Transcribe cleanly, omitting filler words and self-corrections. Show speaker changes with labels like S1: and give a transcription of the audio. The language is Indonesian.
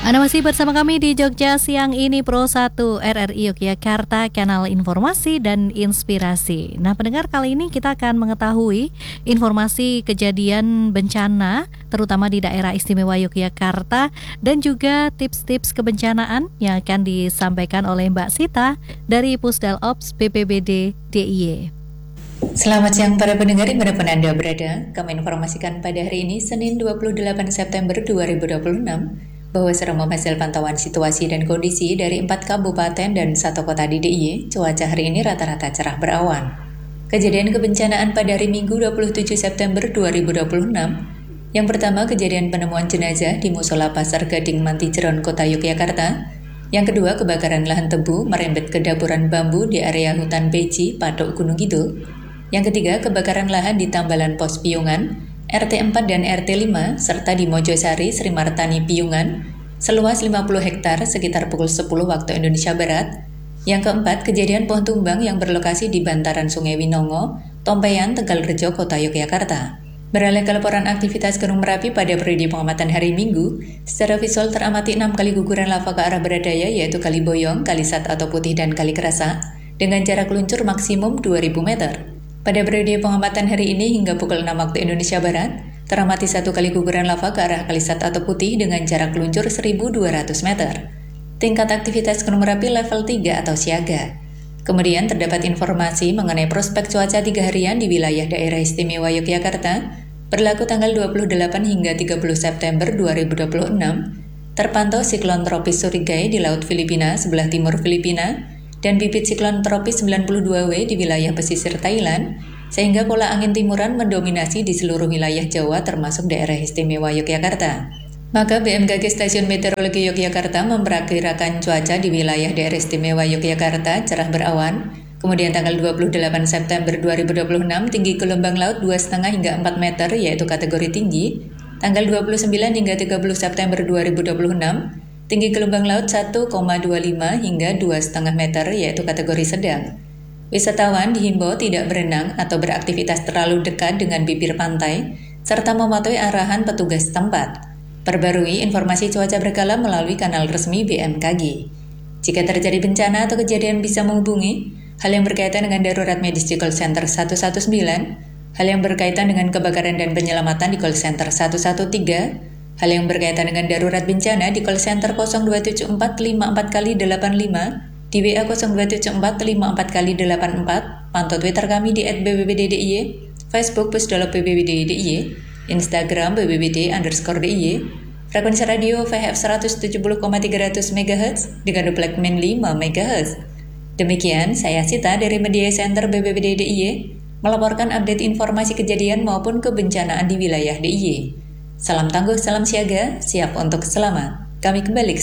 S1: Anda masih bersama kami di Jogja Siang ini Pro 1 RRI Yogyakarta, kanal informasi dan inspirasi. Nah, pendengar, kali ini kita akan mengetahui informasi kejadian bencana terutama di daerah istimewa Yogyakarta dan juga tips-tips kebencanaan yang akan disampaikan oleh Mbak Sita dari Pusdal Ops BPBD DIY.
S2: Selamat siang para pendengar dimanapun Anda berada. Kami informasikan pada hari ini Senin 28 September 2026 bahwa selama hasil pantauan situasi dan kondisi dari 4 kabupaten dan 1 kota di DIY, cuaca hari ini rata-rata cerah berawan. Kejadian kebencanaan pada hari Minggu 27 September 2026. Yang pertama, kejadian penemuan jenazah di Musola Pasar Gading Mantijeron, Kota Yogyakarta. Yang kedua, kebakaran lahan tebu merembet ke dapuran bambu di area hutan Beji, Patok, Gunung Kidul. Yang ketiga, kebakaran lahan di Tambalan Pos Piyungan, RT 4 dan RT 5, serta di Mojosari, Sri Martani, Piyungan, seluas 50 hektar sekitar pukul 10 waktu Indonesia Barat. Yang keempat, kejadian pohon tumbang yang berlokasi di bantaran Sungai Winongo, Tompean, Tegalrejo, Kota Yogyakarta. Beralih ke laporan aktivitas Gunung Merapi pada periode pengamatan hari Minggu, secara visual teramati 6 kali guguran lava ke arah beradaya, yaitu Kali Boyong, Kali Sat atau Putih, dan Kali Kerasa, dengan jarak luncur maksimum 2000 meter. Pada periode pengamatan hari ini hingga pukul 6 waktu Indonesia Barat, teramati 1 kali guguran lava ke arah Kali Sat atau Putih dengan jarak luncur 1200 meter. Tingkat aktivitas Gunung Merapi level 3 atau siaga. Kemudian terdapat informasi mengenai prospek cuaca 3 harian di wilayah daerah istimewa Yogyakarta, berlaku tanggal 28 hingga 30 September 2026, terpantau siklon tropis Surigay di Laut Filipina sebelah timur Filipina, dan bibit siklon tropis 92W di wilayah pesisir Thailand, sehingga pola angin timuran mendominasi di seluruh wilayah Jawa termasuk daerah istimewa Yogyakarta. Maka BMKG Stasiun Meteorologi Yogyakarta memperkirakan cuaca di wilayah daerah istimewa Yogyakarta cerah berawan. Kemudian tanggal 28 September 2026 tinggi gelombang laut 2,5 hingga 4 meter yaitu kategori tinggi. Tanggal 29 hingga 30 September 2026 tinggi gelombang laut 1,25 hingga 2,5 meter yaitu kategori sedang. Wisatawan dihimbau tidak berenang atau beraktivitas terlalu dekat dengan bibir pantai, serta mematuhi arahan petugas setempat. Perbarui informasi cuaca berkala melalui kanal resmi BMKG. Jika terjadi bencana atau kejadian bisa menghubungi hal yang berkaitan dengan darurat medis di call center 119, hal yang berkaitan dengan kebakaran dan penyelamatan di call center 113, hal yang berkaitan dengan darurat bencana di call center 0274544x85, di WA 0274544x84, pantau Twitter kami di @bbbddiy, Facebook Pusdal BPBD-DIY, Instagram BPBD_DIY, frekuensi radio VHF 170,300 MHz dengan duplex min 5 MHz. Demikian, saya Sita dari Media Center BPBD-DIY melaporkan update informasi kejadian maupun kebencanaan di wilayah DIY. Salam tangguh, salam siaga, siap untuk selamat. Kami kembali ke